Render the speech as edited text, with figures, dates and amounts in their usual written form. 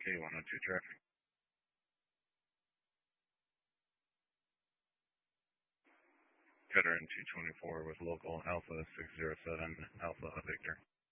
K102 traffic. Veteran 224 with local Alpha 607 Alpha Victor.